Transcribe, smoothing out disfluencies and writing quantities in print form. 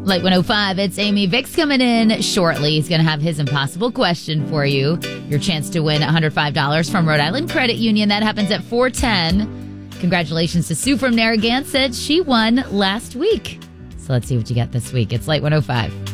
Light 105, it's Amy. Vic's coming in shortly. He's going to have his impossible question for you. Your chance to win $105 from Rhode Island Credit Union. That happens at 4:10. Congratulations to Sue from Narragansett. She won last week. So let's see what you get this week. It's Light 105.